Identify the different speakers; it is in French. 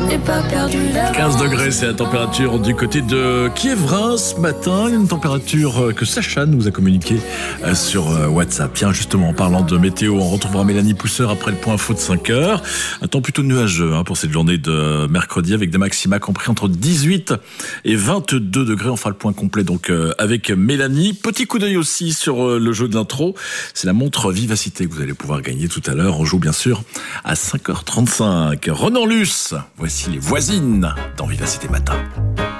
Speaker 1: n'ai pas perdu la
Speaker 2: 15 degrés, c'est la température du côté de Kievrin ce matin. Une température que Sacha nous a communiquée sur WhatsApp. Tiens, justement, en parlant de météo, on retrouvera Mélanie Pousseur après le point info de 5 heures. Un temps plutôt nuageux pour cette journée de mercredi avec des maxima compris entre 18 et 22 degrés. On fera le point complet donc avec Mélanie. Petit coup d'œil aussi sur le jeu de l'intro. C'est la montre Vivacité que vous allez pouvoir gagner tout à l'heure. On joue bien sûr à 5h35. Renan Luce, voici les voisines dans Vivacité Matin.